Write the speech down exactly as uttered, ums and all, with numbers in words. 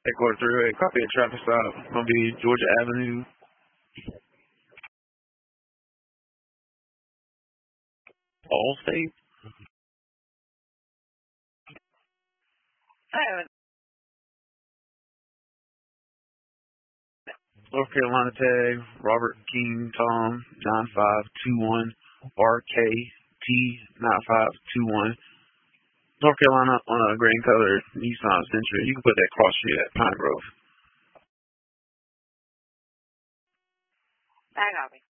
Ecuador three-way, copy a traffic stop. Gonna be Georgia Avenue. All state. North Carolina tag, Robert King Tom nine five two one R K T nine five two one. North Carolina on a green color Nissan Sentra. You can put that cross street at Pine Grove. I copy.